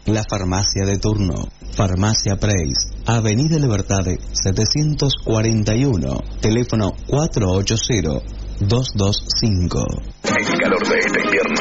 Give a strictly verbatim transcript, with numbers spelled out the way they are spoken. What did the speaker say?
la farmacia de turno. Farmacia Preis, Avenida Libertad setecientos cuarenta y uno, teléfono cuatro ocho cero, dos dos cinco. El calor de este invierno